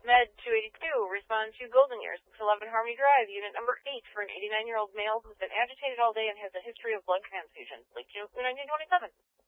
Med 282, respond to Golden Years, 611 Harmony Drive, unit number 8, for an 89-year-old male who's been agitated all day and has a history of blood transfusions. Late June 1927.